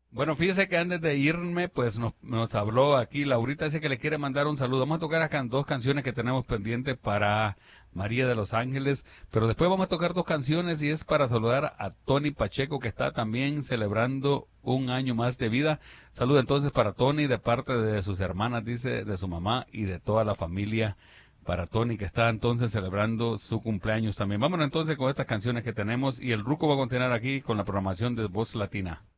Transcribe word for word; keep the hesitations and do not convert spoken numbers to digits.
Bueno, fíjese que antes de irme, pues nos, nos habló aquí, Laurita dice que le quiere mandar un saludo. Vamos a tocar acá dos canciones que tenemos pendientes para María de los Ángeles, pero después vamos a tocar dos canciones y es para saludar a Tony Pacheco, que está también celebrando un año más de vida. Saludo entonces para Tony de parte de sus hermanas, dice, de su mamá y de toda la familia. Para Tony, que está entonces celebrando su cumpleaños también. Vámonos entonces con estas canciones que tenemos y el Ruco va a continuar aquí con la programación de Voz Latina.